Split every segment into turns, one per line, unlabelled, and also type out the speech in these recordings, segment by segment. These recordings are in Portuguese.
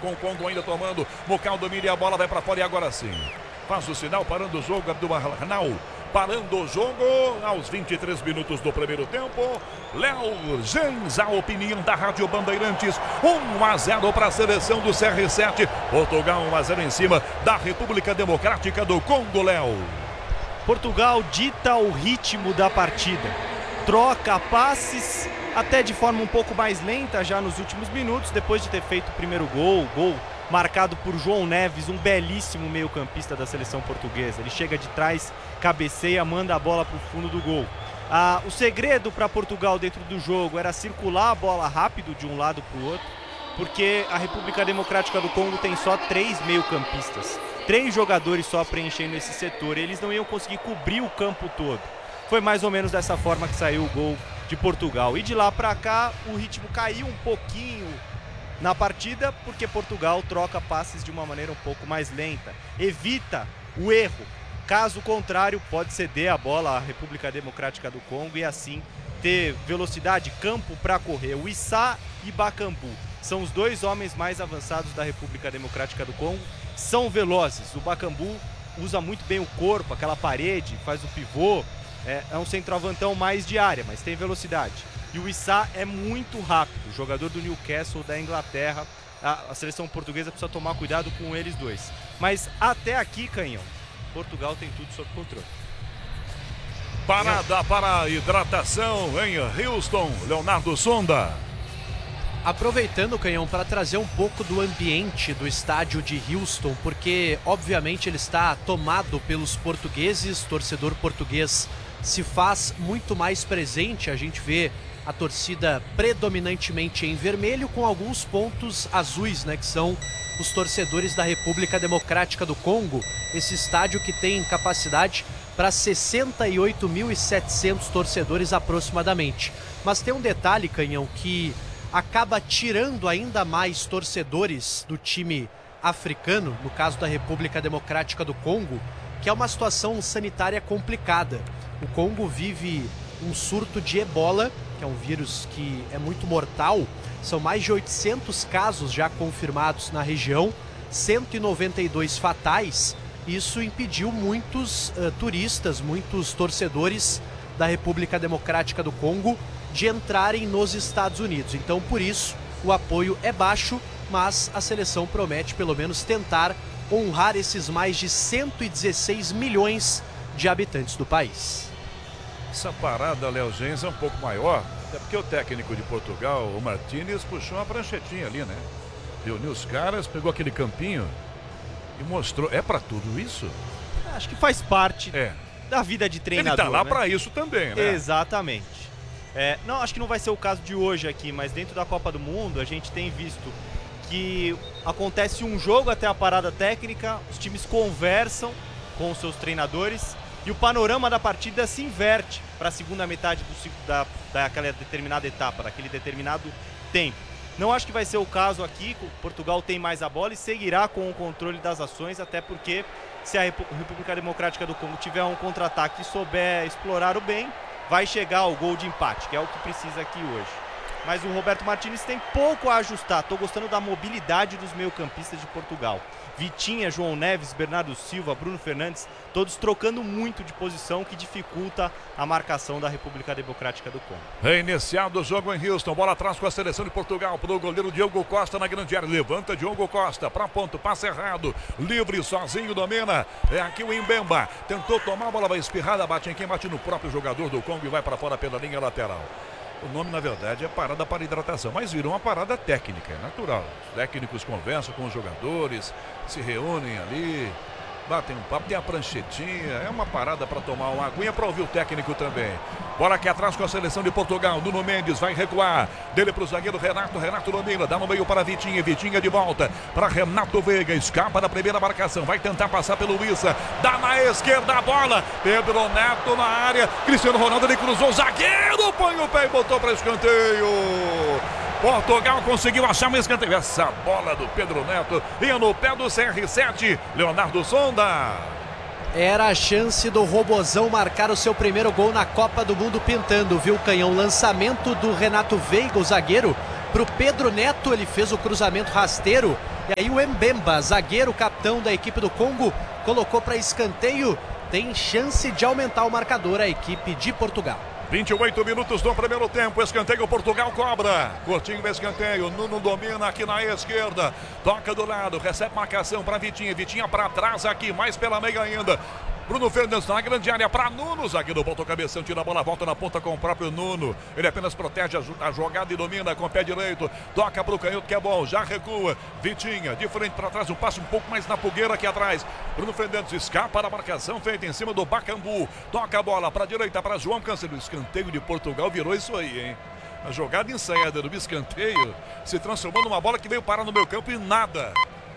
com o Congo ainda tomando. Mocau domina e a bola vai para fora e agora sim. Faz o sinal, parando o jogo, Abdul Arnal. Parando o jogo aos 23 minutos do primeiro tempo. Léo Gens, a opinião da Rádio Bandeirantes. 1-0 para a seleção do CR7. Portugal 1-0 em cima da República Democrática do Congo, Léo.
Portugal dita o ritmo da partida. Troca passes, até de forma um pouco mais lenta já nos últimos minutos, depois de ter feito o primeiro gol marcado por João Neves, um belíssimo meio-campista da seleção portuguesa. Ele chega de trás, cabeceia, manda a bola para o fundo do gol. O segredo para Portugal dentro do jogo era circular a bola rápido de um lado para o outro, porque a República Democrática do Congo tem só 3 meio-campistas, 3 jogadores só preenchendo esse setor, e eles não iam conseguir cobrir o campo todo. Foi mais ou menos dessa forma que saiu o gol de Portugal. E de lá para cá o ritmo caiu um pouquinho na partida, porque Portugal troca passes de uma maneira um pouco mais lenta, evita o erro. Caso contrário, pode ceder a bola à República Democrática do Congo e assim ter velocidade, campo para correr. O Issa e Bakambu são os 2 homens mais avançados da República Democrática do Congo, são velozes. O Bakambu usa muito bem o corpo, aquela parede, faz o pivô, é um centroavantão mais de área, mas tem velocidade. E o Issa é muito rápido, jogador do Newcastle da Inglaterra. A seleção portuguesa precisa tomar cuidado com eles 2. Mas até aqui, Canhão, Portugal tem tudo sob controle.
Parada para hidratação em Houston, Leonardo Sonda.
Aproveitando, Canhão, para trazer um pouco do ambiente do estádio de Houston, porque obviamente ele está tomado pelos portugueses, torcedor português se faz muito mais presente, a gente vê a torcida predominantemente em vermelho com alguns pontos azuis, né, que são os torcedores da República Democrática do Congo, esse estádio que tem capacidade para 68.700 torcedores aproximadamente. Mas tem um detalhe, Canhão, que acaba tirando ainda mais torcedores do time africano, no caso da República Democrática do Congo, que é uma situação sanitária complicada. O Congo vive um surto de ebola, que é um vírus que é muito mortal. São mais de 800 casos já confirmados na região, 192 fatais. Isso impediu muitos turistas, muitos torcedores da República Democrática do Congo de entrarem nos Estados Unidos. Então, por isso, o apoio é baixo, mas a seleção promete pelo menos tentar honrar esses mais de 116 milhões de habitantes do país.
Essa parada, Léo Gens, é um pouco maior, até porque o técnico de Portugal, o Martínez, puxou uma pranchetinha ali, né? Reuniu os caras, pegou aquele campinho e mostrou. É pra tudo isso?
Acho que faz parte da vida de treinador.
Ele tá lá,
né?
pra isso também, né?
Exatamente. Não, acho que não vai ser o caso de hoje aqui, mas dentro da Copa do Mundo a gente tem visto que acontece um jogo até a parada técnica, os times conversam com os seus treinadores e o panorama da partida se inverte para a segunda metade daquela determinada etapa, daquele determinado tempo. Não acho que vai ser o caso aqui. Portugal tem mais a bola e seguirá com o controle das ações, até porque se a República Democrática do Congo tiver um contra-ataque e souber explorar o bem, vai chegar ao gol de empate, que é o que precisa aqui hoje. Mas o Roberto Martínez tem pouco a ajustar. Estou gostando da mobilidade dos meio-campistas de Portugal. Vitinha, João Neves, Bernardo Silva, Bruno Fernandes, todos trocando muito de posição, que dificulta a marcação da República Democrática do Congo.
Reiniciado o jogo em Houston, bola atrás com a seleção de Portugal, para o goleiro Diogo Costa na grande área, levanta Diogo Costa, para ponto, passe errado, livre, sozinho, domina, é aqui o Mbemba, tentou tomar a bola, vai espirrada, bate em quem? Bate no próprio jogador do Congo e vai para fora pela linha lateral. O nome, na verdade, é parada para hidratação, mas virou uma parada técnica, é natural. Os técnicos conversam com os jogadores, se reúnem ali, batem um papo, tem a pranchetinha, é uma parada para tomar uma aguinha, para ouvir o técnico também. Bola aqui atrás com a seleção de Portugal, Nuno Mendes vai recuar, dele para o zagueiro Renato domina, dá no meio para Vitinha, Vitinha de volta para Renato Veiga, escapa da primeira marcação, vai tentar passar pelo Issa, dá na esquerda a bola, Pedro Neto na área, Cristiano Ronaldo, ele cruzou, zagueiro, põe o pé e botou para escanteio. Portugal conseguiu achar um escanteio. Essa bola do Pedro Neto ia no pé do CR7. Leonardo Sonda.
Era a chance do Robozão marcar o seu primeiro gol na Copa do Mundo pintando, viu, Canhão? Lançamento do Renato Veiga, o zagueiro, pro Pedro Neto. Ele fez o cruzamento rasteiro E aí o Mbemba, zagueiro, capitão da equipe do Congo, colocou para escanteio. Tem chance de aumentar o marcador a equipe de Portugal.
28 minutos do primeiro tempo, escanteio, Portugal cobra. Curtinho o escanteio, Nuno domina aqui na esquerda. Toca do lado, recebe marcação para Vitinha. Vitinha para trás aqui, mais pela meia ainda. Bruno Fernandes na grande área para Nuno. Zagueiro volta o cabeção, tira a bola, volta na ponta com o próprio Nuno. Ele apenas protege a jogada e domina com o pé direito. Toca para o canhoto que é bom, já recua. Vitinha de frente para trás, um passo um pouco mais na fogueira aqui atrás. Bruno Fernandes escapa da marcação feita em cima do Bacambu. Toca a bola para a direita para João Cancelo. O escanteio de Portugal virou isso aí, hein? A jogada ensaiada do escanteio se transformou numa bola que veio parar no meu campo e nada.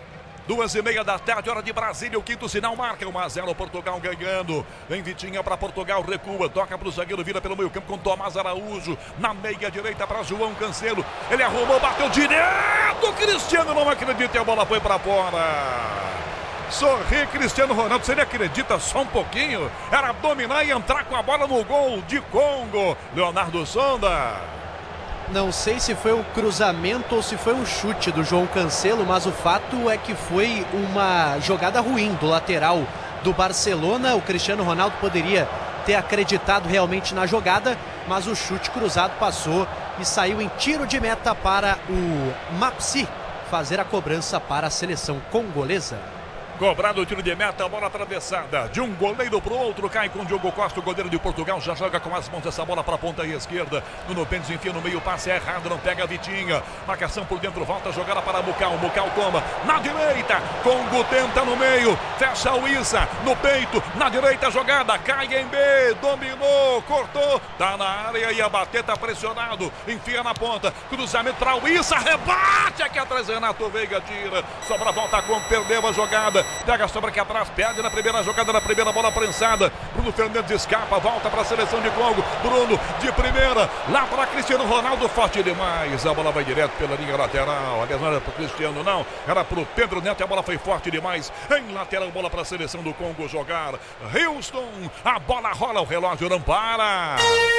2h30 da tarde, hora de Brasília, o quinto sinal marca 1-0, Portugal ganhando. Vem Vitinha para Portugal, recua, toca para o zagueiro, vira pelo meio campo com Tomás Araújo. Na meia direita para João Cancelo. Ele arrumou, bateu direto. Cristiano não acredita e a bola foi para fora. Sorri Cristiano Ronaldo, se ele acredita só um pouquinho, era dominar e entrar com a bola no gol de Congo. Leonardo Sonda.
Não sei se foi um cruzamento ou se foi um chute do João Cancelo, mas o fato é que foi uma jogada ruim do lateral do Barcelona. O Cristiano Ronaldo poderia ter acreditado realmente na jogada, mas o chute cruzado passou e saiu em tiro de meta para o Mapsi fazer a cobrança para a seleção congolesa.
Cobrado o tiro de meta, a bola atravessada de um goleiro para o outro, cai com o Diogo Costa, o goleiro de Portugal, já joga com as mãos essa bola para a ponta esquerda. Nuno Mendes enfia no meio, passe errado, não pega a Vitinha. Marcação por dentro, volta a jogada para Mucal, Mucal toma na direita, Congo tenta no meio, fecha o Issa no peito, na direita a jogada, cai em B, dominou, cortou, tá na área e a bater, tá pressionado, enfia na ponta, cruzamento para o Issa, rebate aqui atrás, Renato Veiga tira, sobra, volta com, perdeu a jogada. Pega a sobra aqui atrás, perde na primeira jogada, na primeira bola prensada. Bruno Fernandes escapa, volta para a seleção de Congo. Bruno de primeira, lá para Cristiano Ronaldo, forte demais. A bola vai direto pela linha lateral. Aliás, não era para o Cristiano, não, era para o Pedro Neto. A bola foi forte demais. Em lateral, bola para a seleção do Congo jogar. Houston, a bola rola, o relógio não para.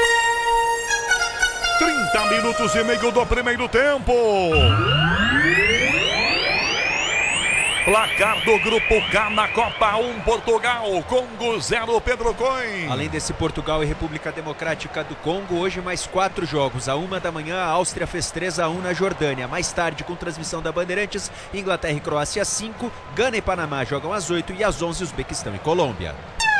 30 minutos e meio do primeiro tempo. Placar do Grupo K na Copa 1, Portugal, Congo 0, Pedro Coin.
Além desse Portugal e República Democrática do Congo, hoje mais 4 jogos. À 1 da manhã, a Áustria fez 3-1 na Jordânia. Mais tarde, com transmissão da Bandeirantes, Inglaterra e Croácia 5, Gana e Panamá jogam às 8 e às 11, Uzbequistão e Colômbia.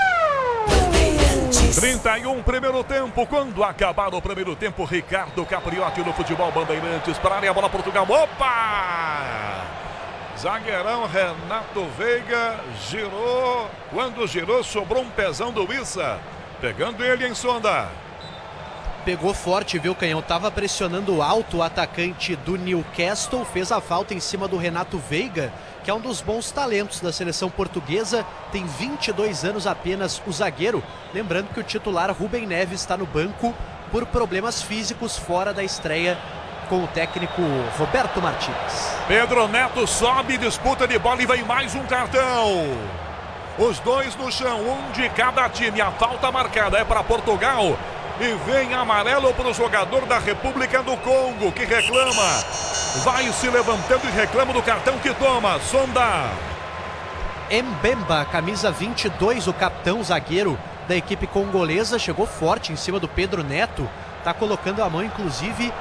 31 primeiro tempo, quando acabar o primeiro tempo, Ricardo Capriotti no futebol Bandeirantes, para a área, bola Portugal, opa! Zagueirão Renato Veiga girou, quando girou sobrou um pezão do Issa, pegando ele em Sonda.
Pegou forte, viu, Canhão? Tava pressionando alto o atacante do Newcastle, fez a falta em cima do Renato Veiga, que é um dos bons talentos da seleção portuguesa, tem 22 anos apenas o zagueiro, lembrando que o titular Rubem Neves está no banco por problemas físicos fora da estreia com o técnico Roberto Martins.
Pedro Neto sobe, disputa de bola e vem mais um cartão. Os dois no chão, um de cada time. A falta marcada é para Portugal. E vem amarelo para o jogador da República do Congo, que reclama. Vai se levantando e reclama do cartão que toma. Sonda.
Mbemba, camisa 22, o capitão zagueiro da equipe congolesa, chegou forte em cima do Pedro Neto. Tá colocando a mão, inclusive,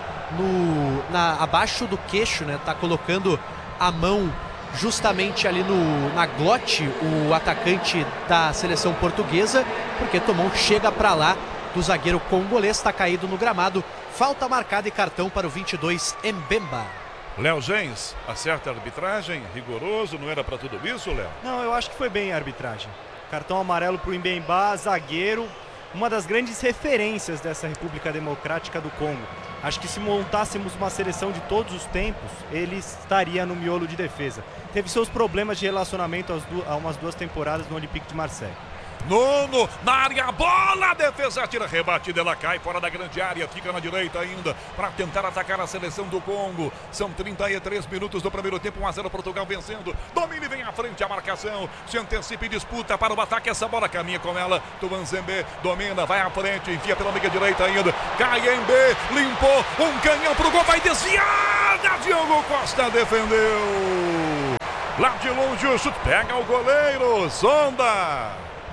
abaixo do queixo, né? Tá colocando a mão justamente ali na glote, o atacante da seleção portuguesa, porque tomou um chega pra lá do zagueiro congolês, tá caído no gramado. Falta marcada e cartão para o 22, Mbemba.
Léo Gens, acerta a arbitragem, rigoroso, não era para tudo isso, Léo?
Não, eu acho que foi bem a arbitragem. Cartão amarelo pro Mbemba, zagueiro, uma das grandes referências dessa República Democrática do Congo. Acho que se montássemos uma seleção de todos os tempos, ele estaria no miolo de defesa. Teve seus problemas de relacionamento há umas 2 temporadas no Olympique de Marseille.
Nuno, na área, bola, defesa, tira, rebatida, ela cai fora da grande área, fica na direita ainda, para tentar atacar a seleção do Congo. São 33 minutos do primeiro tempo, 1-0 Portugal vencendo, domina e vem à frente a marcação, se antecipa e disputa para o ataque, essa bola caminha com ela, Tuanzembe domina, vai à frente, enfia pela meia direita ainda, cai em B, limpou, um canhão pro gol, vai desviar, Diogo Costa defendeu. Lá de longe o chute pega o goleiro, Sonda.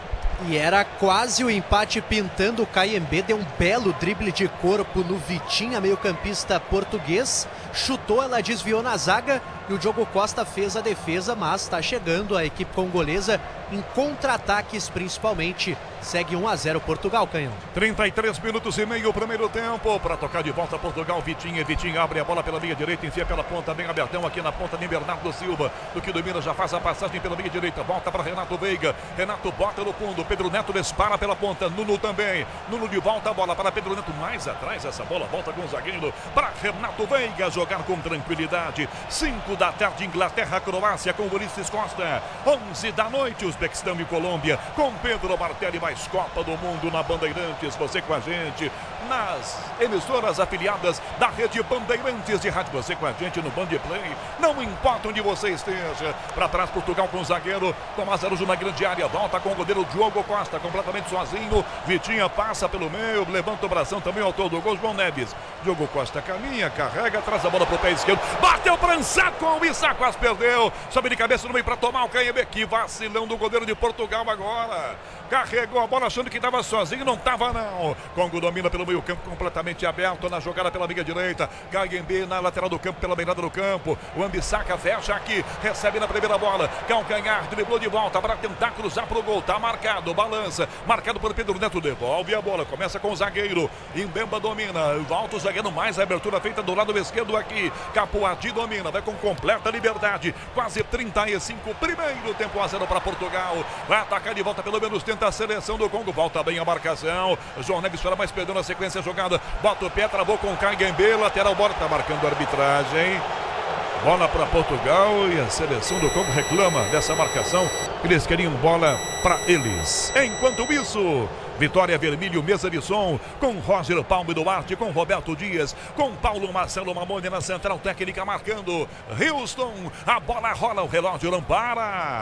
E era quase o empate pintando. O Kayembe deu um belo drible de corpo no Vitinha, meio-campista português. Chutou, ela desviou na zaga e o Diogo Costa fez a defesa, mas está chegando a equipe congolesa em contra-ataques principalmente. Segue 1-0 Portugal, Canhão.
33 minutos e meio, primeiro tempo, para tocar de volta Portugal. Vitinha abre a bola pela linha direita, enfia pela ponta, bem abertão aqui na ponta de Bernardo Silva, do que domina, já faz a passagem pela linha direita, volta para Renato Veiga, Renato bota no fundo, Pedro Neto dispara pela ponta, Nuno também, Nuno de volta a bola para Pedro Neto, mais atrás essa bola, volta com o zagueiro para Renato Veiga, jogar com tranquilidade. 5 da tarde, Inglaterra, Croácia com Ulisses Costa, 11 da noite, Uzbequistão e Colômbia, com Pedro Martelli, mais Copa do Mundo na Bandeirantes, você com a gente nas emissoras afiliadas da rede Bandeirantes de rádio, você com a gente no Band Play, não importa onde você esteja. Para trás Portugal com o zagueiro Tomás Araújo na grande área, volta com o goleiro Diogo Costa completamente sozinho, Vitinha passa pelo meio, levanta o bração também ao autor do gol, João Neves. Diogo Costa caminha, carrega, traz a bola pro pé esquerdo, bateu para Ansaco, o Issa quase perdeu, sobe de cabeça no meio para tomar o Kayembe, que vacilão do goleiro de Portugal agora, carregou a bola achando que estava sozinho, não estava não. Congo domina pelo meio campo completamente aberto na jogada pela linha direita, Kayembe na lateral do campo, pela beirada do campo, o Ambissaca fecha aqui, recebe na primeira bola, calcanhar, driblou de volta para tentar cruzar pro gol, tá marcado, balança, marcado por Pedro Neto, devolve a bola, começa com o zagueiro, Mbemba domina, volta o zagueiro, mais a abertura feita do lado esquerdo aqui, Capuati domina, vai com completa liberdade, quase 35, primeiro tempo, 1-0 para Portugal, vai atacar de volta, pelo menos tenta a seleção do Congo, volta bem a marcação, João Neves fala mais perdendo a sequência jogada, bota o pé, travou com o Kayembe, lateral, bola, tá marcando a arbitragem, bola para Portugal e a seleção do Congo reclama dessa marcação, eles queriam bola para eles. Enquanto isso, Vitória Vermelho, mesa de som, com Roger Palme Duarte, com Roberto Dias, com Paulo Marcelo Mamone na central técnica marcando, Houston, a bola rola, o relógio não para.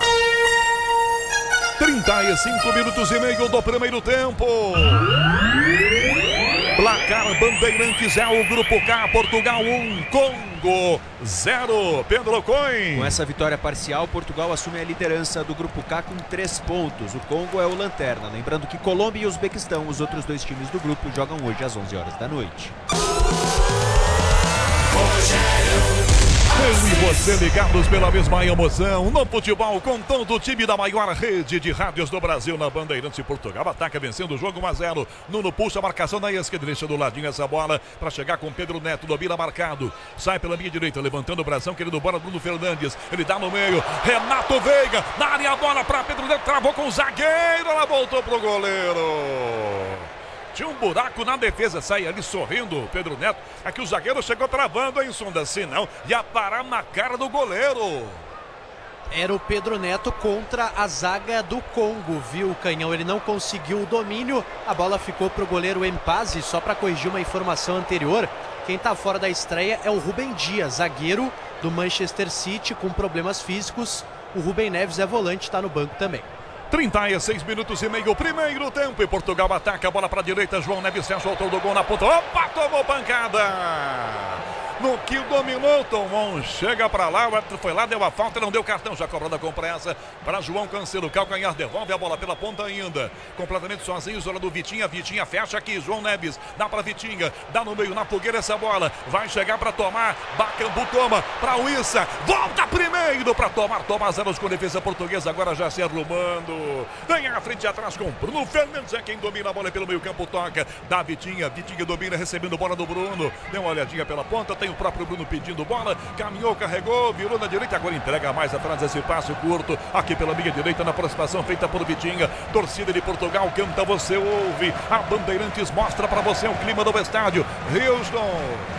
35 minutos e meio do primeiro tempo. Placar Bandeirantes é o Grupo K, Portugal 1, Congo 0. Pedro Coin.
Com essa vitória parcial, Portugal assume a liderança do Grupo K com 3 pontos. O Congo é o lanterna. Lembrando que Colômbia e Uzbequistão, os outros 2 times do grupo, jogam hoje às 11 horas da noite.
Eu e você ligados pela mesma emoção no futebol, com todo o time da maior rede de rádios do Brasil na Bandeirantes de Portugal. Ataca vencendo o jogo 1-0. Nuno puxa a marcação na esquerda, deixa do ladinho essa bola para chegar com Pedro Neto, domina marcado, sai pela linha direita, levantando o bração, querendo bola Bruno Fernandes, ele dá no meio, Renato Veiga, na área a bola para Pedro Neto, travou com o zagueiro, ela voltou pro goleiro. Tinha um buraco na defesa, sai ali sorrindo Pedro Neto. Aqui o zagueiro chegou travando, hein, Sonda? Assim não, ia parar na cara do goleiro.
Era o Pedro Neto contra a zaga do Congo, viu, o Canhão? Ele não conseguiu o domínio, a bola ficou pro goleiro Empazi. Só para corrigir uma informação anterior, quem tá fora da estreia é o Rubem Dias, zagueiro do Manchester City com problemas físicos. O Rubem Neves é volante, tá no banco também.
36 minutos e meio, primeiro tempo, e Portugal ataca a bola para a direita, João Neves fecha o autor do gol na ponta, opa, tomou pancada! No que dominou, tomou um chega para lá, o árbitro foi lá, deu a falta, não deu cartão, já cobrada com pressa para João Cancelo, calcanhar, devolve a bola pela ponta ainda, completamente sozinho, zona do Vitinha, Vitinha fecha aqui, João Neves, dá para Vitinha, dá no meio, na fogueira essa bola, vai chegar para tomar, Bacambu toma para o Issa, volta primeiro para tomar, Tomás Araújo com defesa portuguesa, agora já se arrumando, vem à frente e atrás com Bruno Fernandes, é quem domina a bola pelo meio campo, toca, dá Vitinha, Vitinha domina, recebendo bola do Bruno, deu uma olhadinha pela ponta, tem o próprio Bruno pedindo bola, caminhou, carregou, virou na direita, agora entrega mais atrás esse passo curto, aqui pela linha direita, na aproximação feita por Vitinha, torcida de Portugal canta, você ouve, a Bandeirantes mostra pra você o clima do estádio, Houston,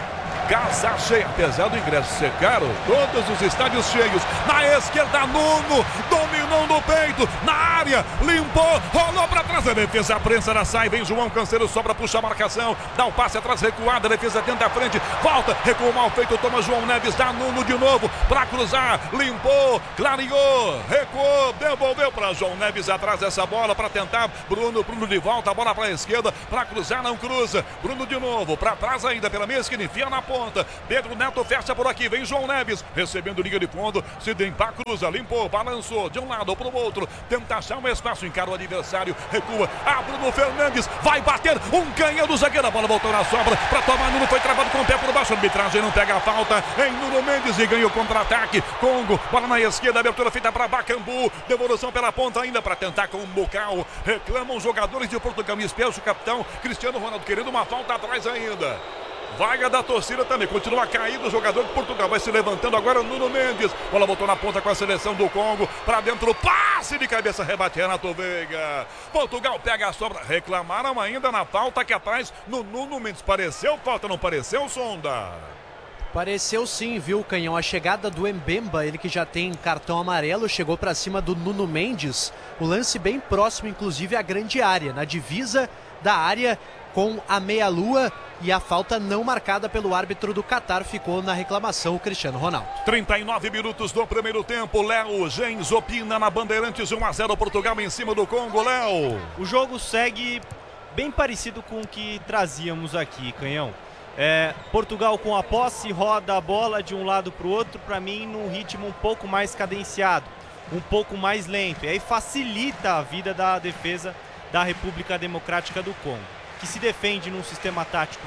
casa cheia, apesar do ingresso ser caro, todos os estádios cheios, na esquerda Nuno, dominou no peito, na área, limpou, rolou pra trás, a defesa, a prensa na sai, vem João Cancelo, sobra, puxa a marcação, dá o passe atrás, recuada, a defesa tenta a frente, volta, recua mal feito, toma João Neves, dá Nuno de novo, pra cruzar, limpou, clareou, recuou, devolveu pra João Neves atrás essa bola, pra tentar, Bruno de volta, a bola pra esquerda, pra cruzar, não cruza, Bruno de novo, pra trás ainda, pela meia esquina, enfia na ponta, ponta. Pedro Neto fecha por aqui, vem João Neves, recebendo linha de fundo, se dempa, cruza, limpou, balançou de um lado para o outro, tenta achar um espaço, encara o adversário, recua, Bruno Fernandes, vai bater, um canhão do zagueiro, a bola voltou na sobra, para tomar Nuno, foi travado com o pé por baixo, a arbitragem não pega a falta, em Nuno Mendes e ganha o contra-ataque, Congo, bola na esquerda, abertura feita para Bakambu, devolução pela ponta ainda para tentar com o Bocal, reclamam os jogadores de Portugal, e espera o capitão Cristiano Ronaldo, querendo uma falta atrás ainda. Vaga da torcida também, continua caído o jogador de Portugal, vai se levantando agora o Nuno Mendes, bola voltou na ponta com a seleção do Congo, para dentro, passe de cabeça, rebate Renato Veiga, Portugal pega a sobra, reclamaram ainda na falta que atrás no Nuno Mendes, pareceu falta, não pareceu, Sonda?
Pareceu sim, viu, Canhão? A chegada do Mbemba, ele que já tem cartão amarelo, chegou para cima do Nuno Mendes, o lance bem próximo, inclusive, à grande área, na divisa da área com a meia-lua, e a falta não marcada pelo árbitro do Catar ficou na reclamação, o Cristiano Ronaldo.
39 minutos do primeiro tempo, Léo Gens opina na Bandeirantes, 1-0 Portugal em cima do Congo, Léo.
O jogo segue bem parecido com o que trazíamos aqui, Canhão. Portugal com a posse, roda a bola de um lado para o outro, para mim num ritmo um pouco mais cadenciado, um pouco mais lento, e aí facilita a vida da defesa da República Democrática do Congo, que se defende num sistema tático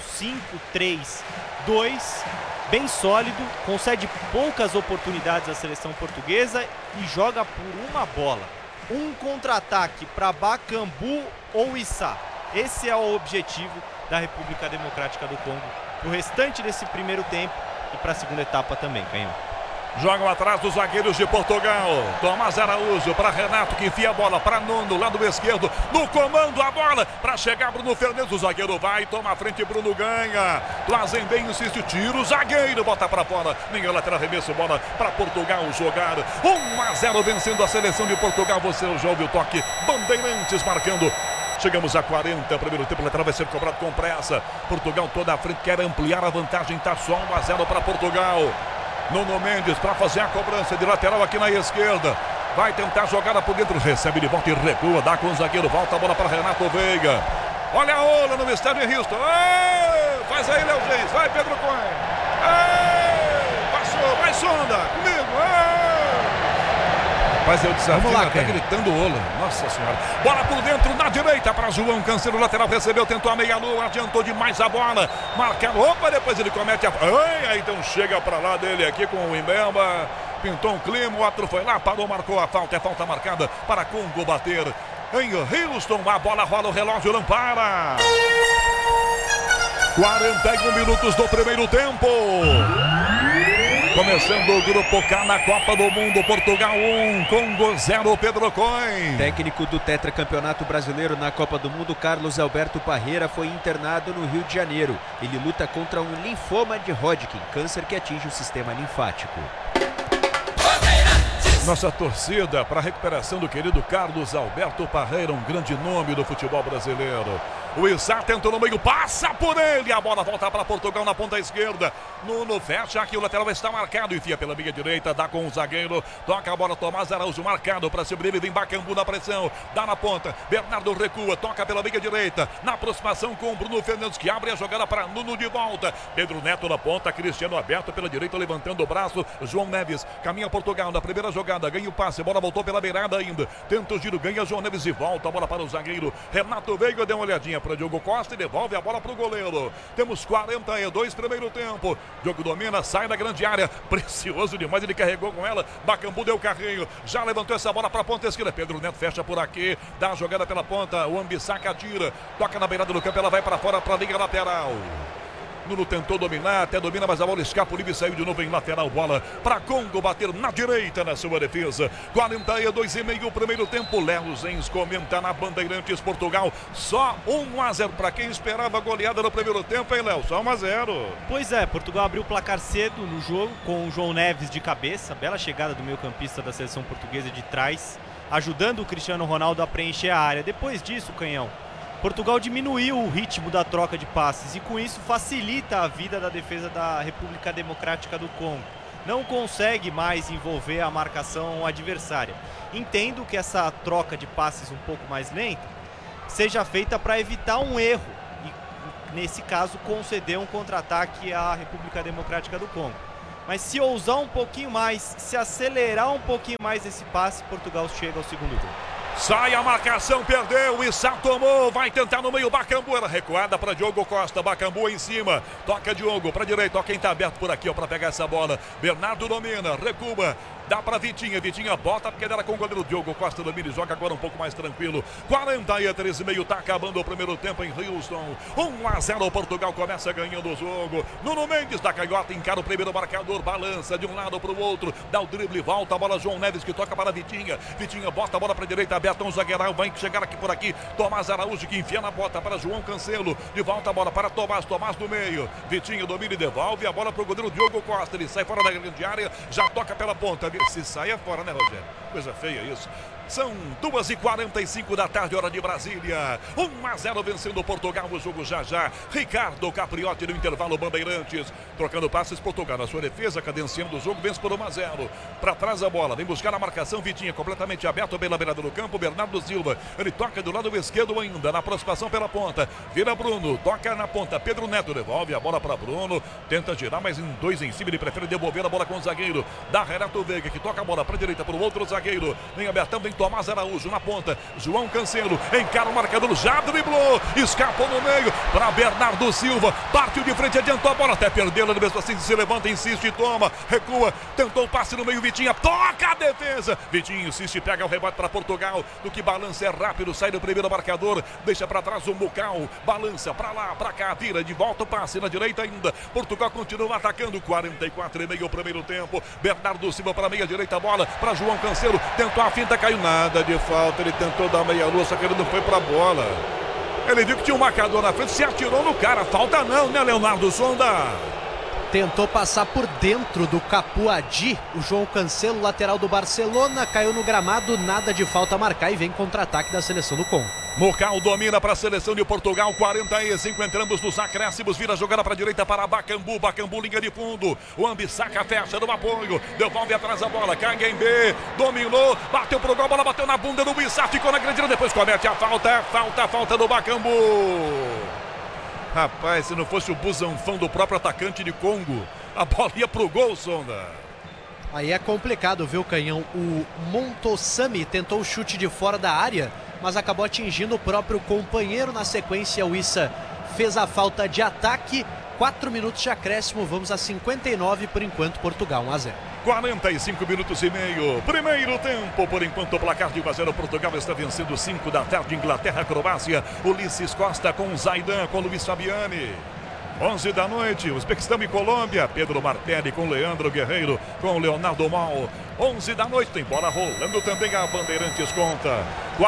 5-3-2, bem sólido, concede poucas oportunidades à seleção portuguesa e joga por uma bola. Um contra-ataque para Bakambu ou Issa. Esse é o objetivo da República Democrática do Congo pro restante desse primeiro tempo e para a segunda etapa também, Canhão.
Jogam atrás dos zagueiros de Portugal. Tomás Araújo para Renato, que enfia a bola para Nuno, lado esquerdo. No comando a bola para chegar Bruno Fernandes. O zagueiro vai, toma a frente, Bruno ganha. Trazem bem, insiste o tiro. O zagueiro bota para fora. Ninguém lateral, arremesso, bola para Portugal jogar. 1-0 vencendo a seleção de Portugal. Você já ouviu o toque. Bandeirantes marcando. Chegamos a 40, primeiro tempo, o lateral vai ser cobrado com pressa. Portugal toda à frente, quer ampliar a vantagem. Tá só 1-0 para Portugal. Nuno Mendes para fazer a cobrança de lateral aqui na esquerda. Vai tentar jogada por dentro, recebe de volta e recua, dá com o zagueiro, volta a bola para Renato Veiga. Olha a ola no estádio em Houston. Ei, faz aí, Léo Gens, vai Pedro Cohen. Passou, vai Sonda, comigo. Mas eu desafio,
lá,
até gritando ola. Nossa senhora. Bola por dentro, na direita para João Cancelo, lateral recebeu, tentou a meia-lua, adiantou demais a bola. Marcado, opa, depois ele comete a... Aí então chega para lá dele aqui com o Mbemba. Pintou um clima, o outro foi lá, parou, marcou a falta. É falta marcada para Congo bater. Em Houston, a bola rola, o relógio não para. 41 minutos do primeiro tempo. Começando o Grupo K na Copa do Mundo, Portugal 1, Congo 0, Pedro Cohen.
Técnico do tetracampeonato brasileiro na Copa do Mundo, Carlos Alberto Parreira, foi internado no Rio de Janeiro. Ele luta contra um linfoma de Hodgkin, câncer que atinge o sistema linfático.
Nossa torcida para a recuperação do querido Carlos Alberto Parreira, um grande nome do futebol brasileiro. O Issa tentou no meio, passa por ele, a bola volta para Portugal na ponta esquerda. Nuno fecha aqui, o lateral está marcado, enfia pela minha direita, dá com o zagueiro, toca a bola, Tomás Araújo marcado para cima dele, vem Bakambu na pressão, dá na ponta, Bernardo recua, toca pela minha direita, na aproximação com o Bruno Fernandes, que abre a jogada para Nuno de volta. Pedro Neto na ponta, Cristiano aberto pela direita, levantando o braço, João Neves, caminha Portugal na primeira jogada, ganha o passe, a bola voltou pela beirada ainda, tenta o giro, ganha João Neves e volta a bola para o zagueiro, Renato Veiga deu uma olhadinha para Diogo Costa e devolve a bola para o goleiro. Temos 42 primeiro tempo. Diogo domina, sai da grande área. Precioso demais, ele carregou com ela. Bakambu deu carrinho, já levantou essa bola para a ponta esquerda. Pedro Neto fecha por aqui, dá a jogada pela ponta. O Ambissaca tira, toca na beirada do campo, ela vai para fora para a linha lateral. Nuno tentou dominar, até domina, mas a bola escapa, o livre saiu de novo em lateral, bola para Congo bater na direita na sua defesa. 42,5 o primeiro tempo. Léo Gens comenta na Bandeirantes, Portugal só 1-0 para quem esperava goleada no primeiro tempo, hein, Léo? Só 1-0.
Pois é, Portugal abriu o placar cedo no jogo com o João Neves de cabeça, bela chegada do meio-campista da seleção portuguesa de trás, ajudando o Cristiano Ronaldo a preencher a área. Depois disso, Canhão, Portugal diminuiu o ritmo da troca de passes e com isso facilita a vida da defesa da República Democrática do Congo. Não consegue mais envolver a marcação adversária. Entendo que essa troca de passes um pouco mais lenta seja feita para evitar um erro. E nesse caso, conceder um contra-ataque à República Democrática do Congo. Mas se ousar um pouquinho mais, se acelerar um pouquinho mais esse passe, Portugal chega ao segundo gol.
Sai a marcação, perdeu, Issa tomou, vai tentar no meio, Bakambu, era recuada para Diogo Costa, Bakambu em cima, toca Diogo para direita, ó quem tá aberto por aqui, ó, para pegar essa bola, Bernardo domina, recua, dá para Vitinha, Vitinha bota porque era com o goleiro Diogo Costa, domina e joga agora um pouco mais tranquilo, 43,5, tá acabando o primeiro tempo em Houston, 1-0, Portugal começa ganhando o jogo, Nuno Mendes da canhota, encara o primeiro marcador, balança de um lado para o outro, dá o drible, volta a bola, João Neves que toca para Vitinha, Vitinha bota a bola para direita, Betão zagueirão, vai chegar aqui por aqui, Tomás Araújo que enfia na bota para João Cancelo, de volta a bola para Tomás do meio, Vitinho domina e devolve a bola para o goleiro Diogo Costa, ele sai fora da grande área, já toca pela ponta, se sai é fora, né, Rogério? Coisa feia isso. São 2h45 da tarde, hora de Brasília. 1-0 vencendo Portugal, o jogo já. Ricardo Capriotti no intervalo, Bandeirantes. Trocando passes, Portugal na sua defesa, cadenciando o jogo, vence por 1-0. Para trás a bola, vem buscar a marcação, Vitinha completamente aberto, bem na beirada do campo, Bernardo Silva. Ele toca do lado esquerdo ainda, na aproximação pela ponta. Vira Bruno, toca na ponta, Pedro Neto devolve a bola para Bruno. Tenta girar, mas em dois em cima, ele prefere devolver a bola com o zagueiro. Da Renato Veiga, que toca a bola para direita para o outro zagueiro. Vem abertão, vem Tomás Araújo na ponta, João Cancelo encara o marcador, já driblou, escapou no meio para Bernardo Silva, partiu de frente, adiantou a bola até perdê-la, mesmo assim se levanta, insiste e toma, recua, tentou o passe no meio, Vitinha, toca a defesa, Vitinho insiste, pega o rebote para Portugal, do que balança é rápido, sai do primeiro marcador, deixa para trás o Mucal, balança para lá, para cá, vira de volta o passe na direita ainda, Portugal continua atacando, 44,5 o primeiro tempo, Bernardo Silva para meia direita, bola para João Cancelo, tentou a finta, caiu nada de falta, ele tentou dar meia-lua, só que ele não foi pra bola. Ele viu que tinha um marcador na frente, se atirou no cara, falta não, né, Leonardo Sonda?
Tentou passar por dentro do Capuadi, o João Cancelo, lateral do Barcelona, caiu no gramado, nada de falta a marcar e vem contra-ataque da seleção do Congo.
Mucal domina para a seleção de Portugal, 45, entramos nos acréscimos, vira a jogada para a direita para Bakambu, Bakambu linha de fundo, o Ambissaca fecha no apoio, devolve atrás a bola, Canguembe, dominou, bateu pro gol, a bola bateu na bunda do Bissá, ficou na grande área, depois comete a falta do Bakambu. Rapaz, se não fosse o busanfão do próprio atacante de Congo, a bola ia pro gol, Sonda.
Aí é complicado, viu, Canhão? O Montosami tentou o chute de fora da área, mas acabou atingindo o próprio companheiro. Na sequência, o Issa fez a falta de ataque. 4 minutos de acréscimo, vamos a 59 por enquanto, Portugal 1-0.
45 minutos e meio, primeiro tempo, por enquanto o placar de 1-0, Portugal está vencendo 5 da tarde, Inglaterra, Croácia, Ulisses Costa com Zaidan, com Luiz Fabiani. 11 da noite, Uzbequistão e Colômbia, Pedro Martelli com Leandro Guerreiro, com Leonardo Mal. 11 da noite, tem bola rolando também, a Bandeirantes conta.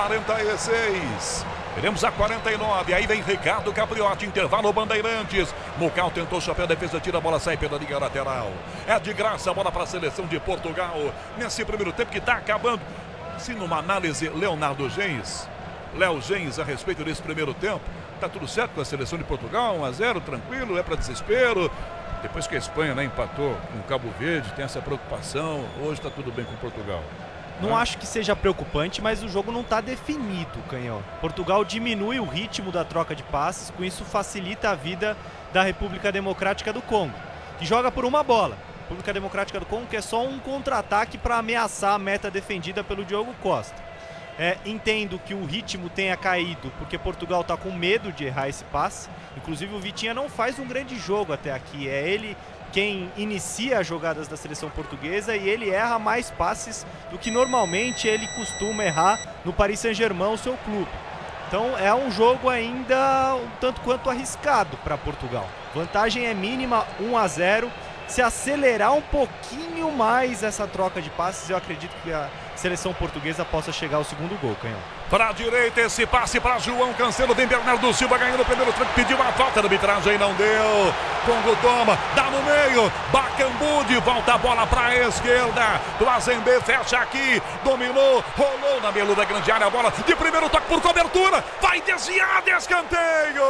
46. Teremos a 49, aí vem Ricardo Capriotti, intervalo Bandeirantes. Mucal tentou o chapéu, defesa tira, a bola sai pela linha lateral. É de graça a bola para a seleção de Portugal. Nesse primeiro tempo que está acabando. Se numa análise, Leonardo Gens, Léo Gens a respeito desse primeiro tempo, está tudo certo com a seleção de Portugal, 1-0, tranquilo, é para desespero. Depois que a Espanha, né, empatou com o Cabo Verde, tem essa preocupação, hoje está tudo bem com Portugal.
Não acho que seja preocupante, mas o jogo não está definido, Canhão. Portugal diminui o ritmo da troca de passes, com isso facilita a vida da República Democrática do Congo, que joga por uma bola. A República Democrática do Congo que é só um contra-ataque para ameaçar a meta defendida pelo Diogo Costa. Entendo que o ritmo tenha caído, porque Portugal está com medo de errar esse passe. Inclusive o Vitinha não faz um grande jogo até aqui, é ele quem inicia as jogadas da seleção portuguesa e ele erra mais passes do que normalmente ele costuma errar no Paris Saint-Germain, o seu clube. Então é um jogo ainda um tanto quanto arriscado para Portugal. Vantagem é mínima, 1-0. Se acelerar um pouquinho mais essa troca de passes, eu acredito que a seleção portuguesa possa chegar ao segundo gol, Canhão.
Para a direita, esse passe para João Cancelo, vem Bernardo Silva ganhando o primeiro tranco, pediu a falta da arbitragem, não deu. Congo toma, dá no meio, Bakambu de volta a bola para a esquerda, Tuazembe fecha aqui, dominou, rolou na meia da grande área, a bola de primeiro toque por cobertura, vai desviar de escanteio.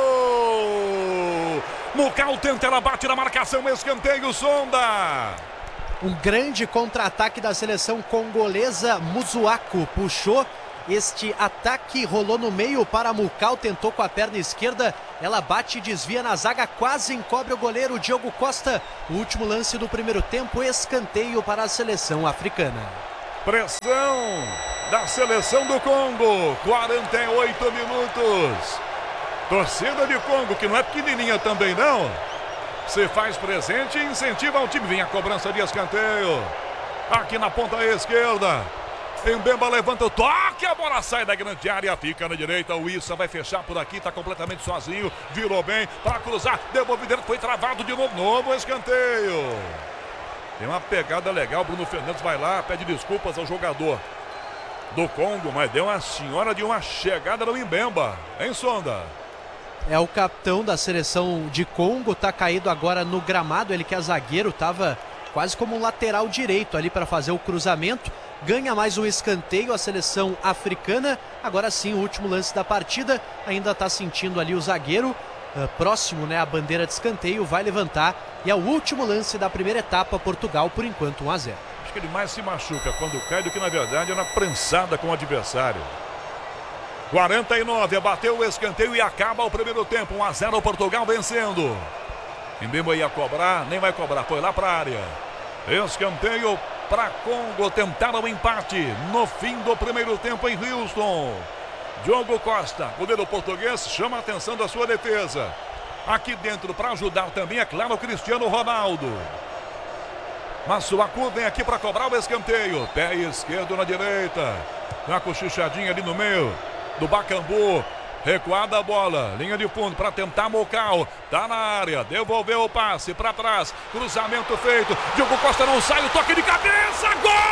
Mucal tenta, ela bate na marcação, escanteio, Sonda.
Um grande contra-ataque da seleção congolesa, Muzuaku puxou Este ataque rolou no meio para Mulcal, tentou com a perna esquerda, ela bate e desvia na zaga, quase encobre o goleiro Diogo Costa. O último lance do primeiro tempo, escanteio para a seleção africana.
Pressão da seleção do Congo, 48 minutos. Torcida de Congo, que não é pequenininha também não, se faz presente e incentiva o time. Vem a cobrança de escanteio, aqui na ponta esquerda. Mbemba levanta o toque, a bola sai da grande área, fica na direita, o Issa vai fechar por aqui, tá completamente sozinho, virou bem para cruzar, devolve dentro, foi travado de novo, novo escanteio. Tem uma pegada legal, Bruno Fernandes vai lá, pede desculpas ao jogador do Congo, mas deu uma senhora de uma chegada no Mbemba, hein, Sonda?
É o capitão da seleção de Congo, tá caído agora no gramado, ele que é zagueiro, tava quase como um lateral direito ali para fazer o cruzamento. Ganha mais um escanteio a seleção africana. Agora sim, o último lance da partida. Ainda está sentindo ali o zagueiro. Próximo, né, a bandeira de escanteio. Vai levantar. E é o último lance da primeira etapa. Portugal, por enquanto, 1-0.
Acho que ele mais se machuca quando cai do que, na verdade, é na prensada com o adversário. 49, bateu o escanteio e acaba o primeiro tempo. 1-0, Portugal vencendo. Mbemba ia cobrar, nem vai cobrar. Foi lá para a área. Escanteio para Congo, tentaram o empate no fim do primeiro tempo em Houston. Diogo Costa, goleiro português, chama a atenção da sua defesa. Aqui dentro para ajudar também, é claro, o Cristiano Ronaldo. Massuaku vem aqui para cobrar o escanteio. Pé esquerdo na direita. Uma cochichadinha ali no meio do Bakambu. Recuada a bola, linha de fundo para tentar Mulcal, tá na área, devolveu o passe para trás, cruzamento feito, Diogo Costa não sai, o toque de cabeça, gol!